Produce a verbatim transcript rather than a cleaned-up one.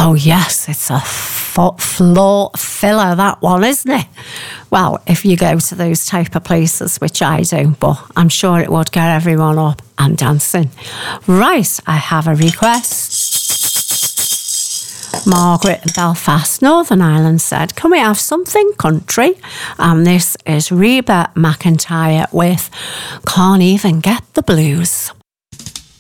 Oh, yes, it's a f- floor filler, that one, isn't it? Well, if you go to those type of places, which I do, but I'm sure it would get everyone up and dancing. Right, I have a request. Margaret in Belfast, Northern Ireland said, can we have something country? And this is Reba McEntire with Can't Even Get the Blues.